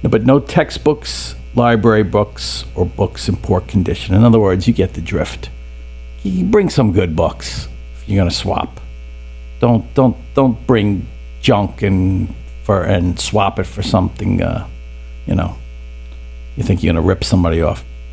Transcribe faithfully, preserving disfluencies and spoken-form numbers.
No, but no textbooks, library books, or books in poor condition. In other words, you get the drift. You bring some good books if you're going to swap. Don't don't don't bring junk and for and swap it for something. Uh, you know, you think you're going to rip somebody off